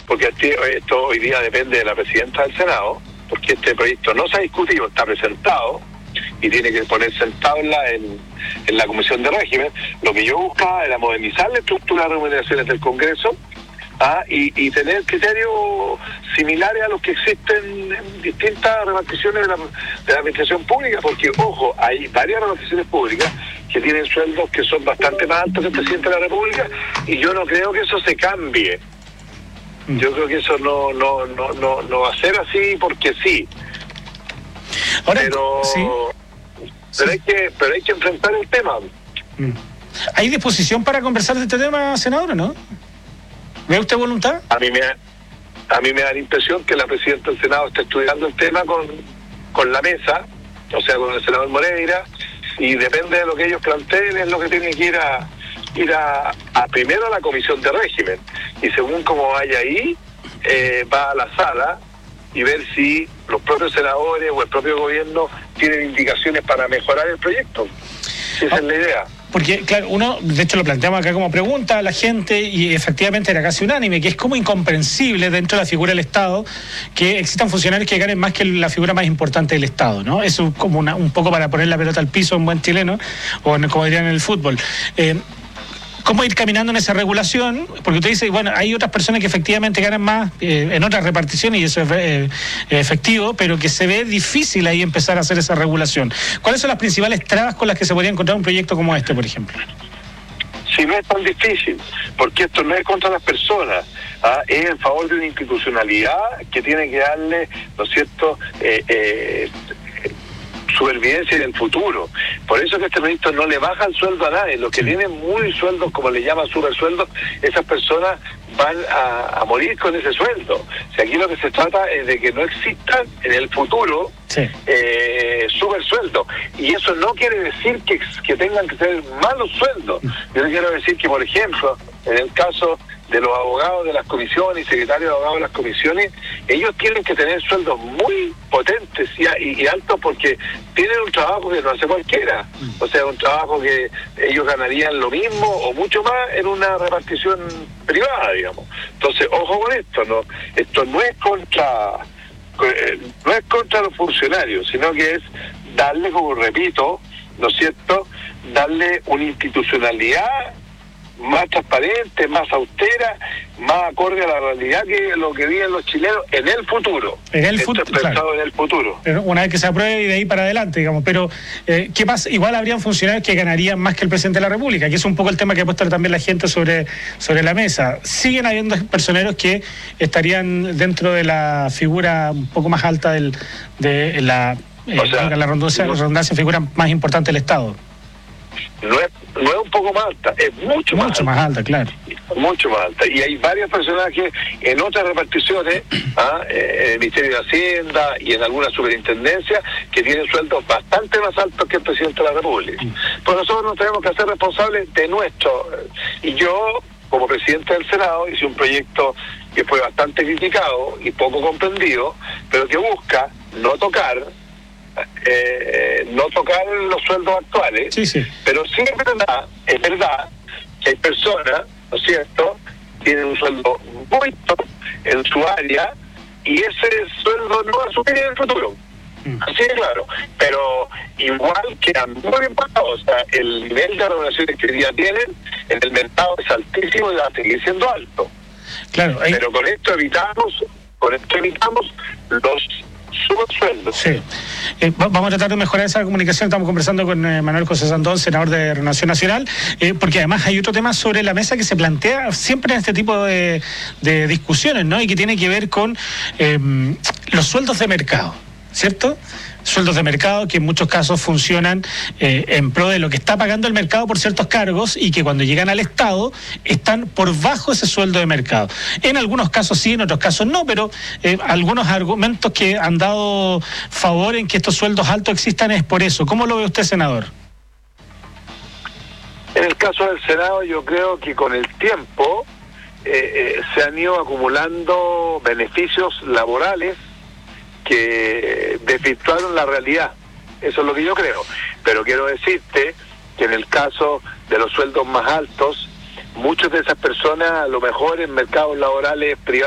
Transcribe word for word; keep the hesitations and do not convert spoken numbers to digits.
porque esto hoy día depende de la presidenta del Senado, porque este proyecto no se ha discutido, está presentado y tiene que poner sentado en la, en, en la Comisión de Régimen. Lo que yo buscaba era modernizar la estructura de remuneraciones del Congreso, ¿ah? y, y tener criterios similares a los que existen en distintas reparticiones de la, de la administración pública, porque, ojo, hay varias reparticiones públicas que tienen sueldos que son bastante más altos que el presidente de la República, y yo no creo que eso se cambie. Yo creo que eso no no no no, no va a ser así porque sí. Ahora, pero ¿sí? pero hay que pero hay que enfrentar el tema. ¿Hay disposición para conversar de este tema, senador, o no? ¿Ve usted voluntad? A mí me da, a mí me da la impresión que la presidenta del Senado está estudiando el tema con con la mesa, o sea, con el senador Moreira, y depende de lo que ellos planteen es lo que tiene que ir a ir a, a primero a la Comisión de Régimen, y según como vaya ahí, eh, va a la sala y ver si los propios senadores o el propio gobierno tienen indicaciones para mejorar el proyecto. Esa es la idea. Porque, claro, uno, de hecho lo planteamos acá como pregunta a la gente, y efectivamente era casi unánime, que es como incomprensible dentro de la figura del Estado que existan funcionarios que ganen más que la figura más importante del Estado, ¿no? Eso es como una, un poco para poner la pelota al piso en buen chileno, o en, como dirían en el fútbol. Eh, ¿Cómo ir caminando en esa regulación? Porque usted dice, bueno, hay otras personas que efectivamente ganan más eh, en otras reparticiones, y eso es eh, efectivo, pero que se ve difícil ahí empezar a hacer esa regulación. ¿Cuáles son las principales trabas con las que se podría encontrar un proyecto como este, por ejemplo? Si no es tan difícil, porque esto no es contra las personas, ¿ah? Es en favor de una institucionalidad que tiene que darle, ¿no es cierto?, eh, eh, supervivencia en el futuro. Por eso que este proyecto no le baja el sueldo a nadie. Los que tienen muy sueldos, como le llaman supersueldos, esas personas van a, a morir con ese sueldo. O sea, aquí lo que se trata es de que no existan en el futuro sí. eh, supersueldos. Y eso no quiere decir que, que tengan que ser malos sueldos. Yo le quiero decir que, por ejemplo, en el caso de los abogados de las comisiones y secretarios de abogados de las comisiones, ellos tienen que tener sueldos muy potentes y, y, y altos, porque tienen un trabajo que no hace cualquiera. O sea, un trabajo que ellos ganarían lo mismo o mucho más en una repartición privada, digamos. Entonces, ojo con esto, ¿no? Esto no es contra no es contra los funcionarios, sino que es darle, como repito, ¿no es cierto?, darle una institucionalidad más transparente, más austera, más acorde a la realidad que lo que viven los chilenos en el futuro. En el futuro, claro. En el futuro. Pero una vez que se apruebe y de ahí para adelante, digamos. Pero, eh, ¿qué pasa? Igual habrían funcionarios que ganarían más que el presidente de la República, que es un poco el tema que ha puesto también la gente sobre, sobre la mesa. Siguen habiendo personeros que estarían dentro de la figura un poco más alta del, de la, eh, o sea, la redundancia, no, redundancia figura más importante del Estado. No es, no es un poco más alta, es mucho más mucho alta. más alta, claro. Mucho más alta. Y hay varios personajes en otras reparticiones, ¿ah? eh, en el Ministerio de Hacienda y en algunas superintendencias, que tienen sueldos bastante más altos que el presidente de la República. Mm. Pues nosotros nos tenemos que hacer responsables de nuestro. Y yo, como presidente del Senado, hice un proyecto que fue bastante criticado y poco comprendido, pero que busca no tocar Eh, no tocar los sueldos actuales, sí, sí. pero sí es verdad, es verdad que hay personas, ¿no es cierto?, tienen un sueldo muy alto en su área y ese sueldo no va a subir en el futuro. Mm. Así de claro, pero igual quedan muy bien pagados. O sea, el nivel de remuneraciones que hoy día tienen en el mercado es altísimo y va a seguir siendo alto. Claro, hay... pero con esto evitamos, con esto evitamos los subsueldos. Sí. Eh, vamos a tratar de mejorar esa comunicación. Estamos conversando con eh, Manuel José Sandón, senador de Renovación Nacional, eh, porque además hay otro tema sobre la mesa que se plantea siempre en este tipo de, de discusiones, ¿no? Y que tiene que ver con eh, los sueldos de mercado, ¿cierto? Sueldos de mercado que en muchos casos funcionan eh, en pro de lo que está pagando el mercado por ciertos cargos, y que cuando llegan al Estado están por bajo ese sueldo de mercado. En algunos casos sí, en otros casos no, pero eh, algunos argumentos que han dado favor en que estos sueldos altos existan es por eso. ¿Cómo lo ve usted, senador? En el caso del Senado, yo creo que con el tiempo eh, eh, se han ido acumulando beneficios laborales que desvirtuaron la realidad. Eso es lo que yo creo. Pero quiero decirte que en el caso de los sueldos más altos, muchas de esas personas, a lo mejor en mercados laborales privados,